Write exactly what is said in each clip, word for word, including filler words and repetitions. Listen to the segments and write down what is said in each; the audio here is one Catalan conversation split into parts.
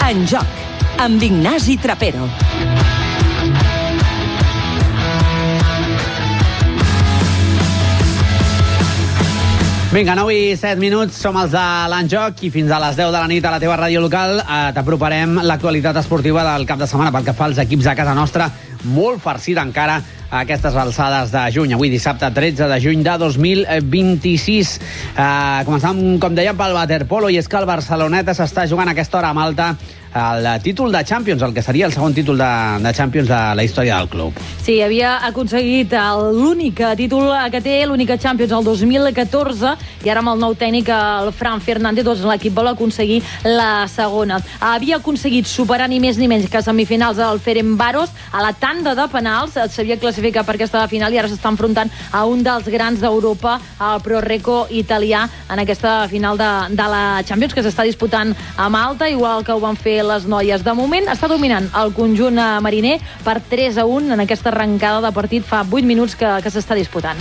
En Joc, amb Ignasi Trapero. Vinga, nou i set minuts, som els de l'Enjoc i fins a les deu de la nit a la teva ràdio local eh, t'aproparem l'actualitat esportiva del cap de setmana pel que fa als equips a casa nostra, molt farcida encara a aquestes alçades de juny. Avui dissabte tretze de juny de dos mil vint-i-sis. Eh, començam, com dèiem, pel waterpolo, i és que el Barceloneta s'està jugant a aquesta hora a Malta el títol de Champions, el que seria el segon títol de, de Champions de la història del club. Sí, havia aconseguit l'únic títol que té, l'única Champions el dos mil catorze, i ara amb el nou tècnic, el Fran Fernández, doncs l'equip vol aconseguir la segona. Havia aconseguit superar ni més ni menys que semifinals del Ferencváros a la tanda de penals, s'havia classificat per aquesta final i ara s'està enfrontant a un dels grans d'Europa, el Pro-Reco italià, en aquesta final de, de la Champions que s'està disputant a Malta, igual que ho van fer les noies. De moment està dominant el conjunt mariner per tres a un en aquesta arrencada de partit fa vuit minuts que, que s'està disputant.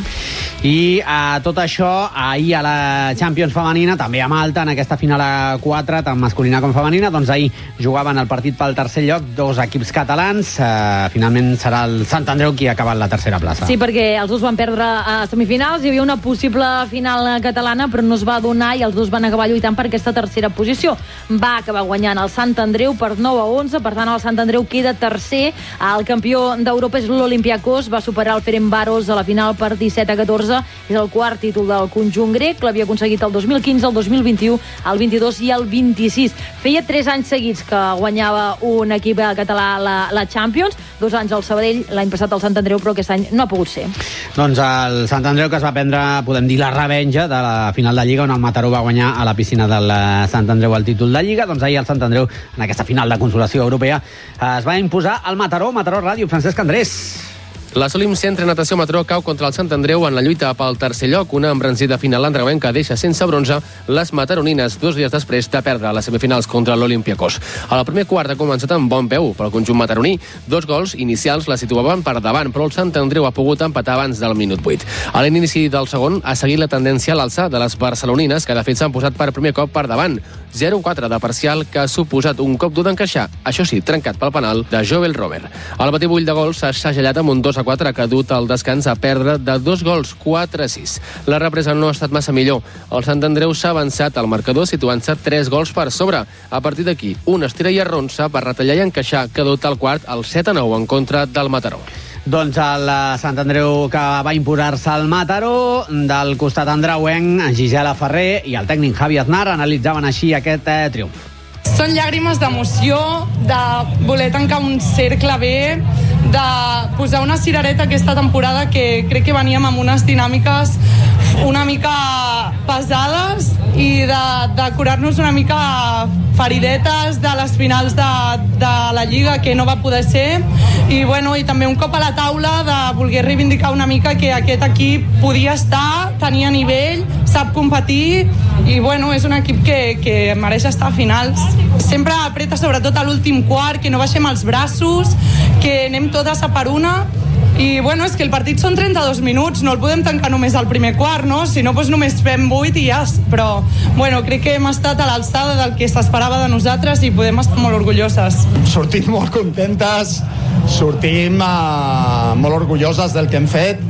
I a tot això, ahir a la Champions femenina, també a Malta, en aquesta final a quatre, tant masculina com femenina, doncs ahir jugaven el partit pel tercer lloc dos equips catalans. Eh, finalment serà el Sant Andreu qui ha acabat la tercera plaça. Sí, perquè els dos van perdre a semifinals, hi havia una possible final catalana, però no es va donar i els dos van acabar lluitant per aquesta tercera posició. Va acabar guanyant el Sant Andreu per nou a onze, per tant el Sant Andreu queda tercer. El campió d'Europa és l'Olympiacos, va superar el Ferencváros a la final per disset a catorze, és el quart títol del conjunt grec, l'havia aconseguit el dos mil quinze, el dos mil vint-i-u, el vint-i-dos i el vint-i-sis. Feia tres anys seguits que guanyava un equip català la, la Champions, dos anys al Sabadell, l'any passat al Sant Andreu, però aquest any no ha pogut ser. Doncs el Sant Andreu, que es va prendre, podem dir, la revenja de la final de Lliga, on el Mataró va guanyar a la piscina del Sant Andreu el títol de Lliga. Doncs ahir el Sant Andreu, en aquesta final de consolació europea, es va imposar al Mataró. Mataró Ràdio, Francesc Andrés. La Solim Centre Natació Mataró cau contra el Sant Andreu en la lluita pel tercer lloc. Una embranzida final andreuenca deixa sense bronze les mataronines dos dies després de perdre les semifinals contra l'Olympiacos. El primer quart ha començat amb bon peu pel conjunt mataroní. Dos gols inicials la situaven per davant, però el Sant Andreu ha pogut empatar abans del minut vuit. A l'inici del segon ha seguit la tendència a l'alçar de les barcelonines, que de fet s'han posat per primer cop per davant. zero quatre de parcial, que ha suposat un cop dur d'encaixar, això sí, trencat pel penal de Joel Romer. El batibull de gols s'ha segellat amb un dos a quatre que ha dut al descans a perdre de dos gols, quatre a sis. La represa no ha estat massa millor. El Sant Andreu s'ha avançat al marcador situant-se tres gols per sobre. A partir d'aquí, un estira i arronsa per retallar i encaixar, que ha dut al quart el set a nou en contra del Mataró. Doncs el Sant Andreu, que va imposar-se al Mataró. Del costat andreuenc, Gisela Ferrer i el tècnic Javi Aznar analitzaven així aquest eh, triomf. Són llàgrimes d'emoció, de voler tancar un cercle bé, de posar una cirereta aquesta temporada, que crec que veníem amb unes dinàmiques una mica pesades, i de, de curar-nos una mica feridetes de les finals de, de la Lliga, que no va poder ser, i, bueno, i també un cop a la taula de voler reivindicar una mica que aquest equip podia estar, tenia nivell, sap competir, i, bueno, és un equip que, que mereix estar a finals. Sempre apreta, sobretot a l'últim quart, que no baixem els braços, que anem totes a per una. I, bueno, és que el partit són trenta-dos minuts, no el podem tancar només al primer quart, no? Si no, doncs només fem vuit i ja. Però, bueno, crec que hem estat a l'alçada del que s'esperava de nosaltres i podem estar molt orgulloses. Sortim molt contentes, sortim uh, molt orgulloses del que hem fet.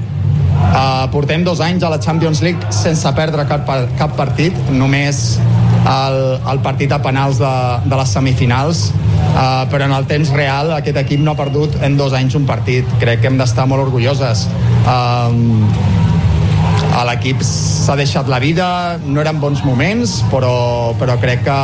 Uh, portem dos anys a la Champions League sense perdre cap, cap partit, només el, el partit a penals de, de les semifinals, uh, però en el temps real aquest equip no ha perdut en dos anys un partit. Crec que hem d'estar molt orgulloses. Um, l'equip s'ha deixat la vida, no eren bons moments, però, però crec que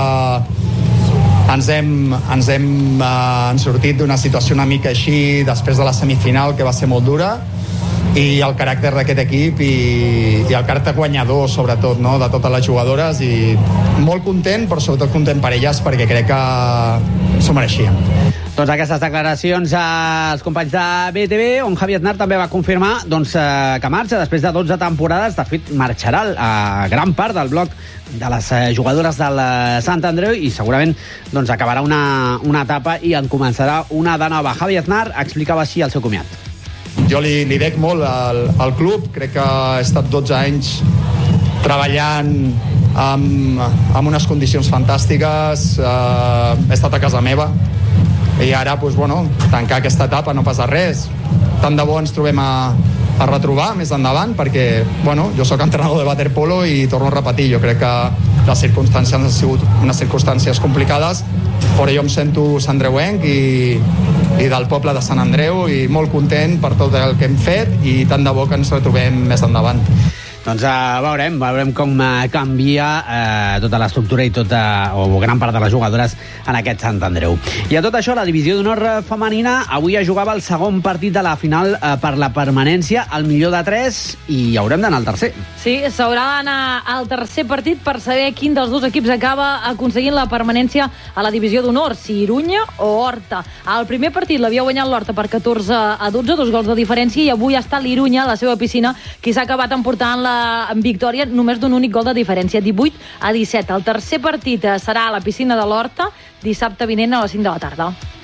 ens hem, ens hem uh, sortit d'una situació una mica així després de la semifinal, que va ser molt dura, i el caràcter d'aquest equip i, i el caràcter guanyador, sobretot, no?, de totes les jugadores, i molt content, però sobretot content per elles, perquè crec que s'ho mereixien. Doncs aquestes declaracions als companys de B T V, on Javi Aznar també va confirmar doncs, eh, que marxa després de dotze temporades. De fet, marxarà a gran part del bloc de les eh, jugadores del Sant Andreu, i segurament doncs, acabarà una, una etapa i en començarà una de nova. Javi Aznar explicava així el seu comiat. Jo li, li dec molt al, al club, crec que he estat dotze anys treballant amb, amb unes condicions fantàstiques, eh, he estat a casa meva i ara, doncs, bueno, tancar aquesta etapa no passa res. Tant de bo ens trobem a, a retrobar més endavant, perquè, bueno, jo sóc entrenador de waterpolo i torno a repetir, jo crec que les circumstàncies han sigut unes circumstàncies complicades, però jo em sento sandreuenc i, i del poble de Sant Andreu i molt content per tot el que hem fet i tant de bo que ens retrobem més endavant. Doncs uh, veurem, veurem com uh, canvia uh, tota l'estructura i tota, o gran part de les jugadores en aquest Sant Andreu. I a tot això, la divisió d'honor femenina avui es jugava el segon partit de la final uh, per la permanència, el millor de tres, i haurem d'anar al tercer. Sí, s'haurà d'anar al tercer partit per saber quin dels dos equips acaba aconseguint la permanència a la divisió d'honor, si Irunya o Horta. El primer partit l'havia guanyat l'Horta per catorze a dotze, dos gols de diferència, i avui està l'Irunya a la seva piscina, qui s'ha acabat emportant la en victòria només d'un únic gol de diferència, divuit a disset. El tercer partit serà a la piscina de l'Horta dissabte vinent a les cinc de la tarda.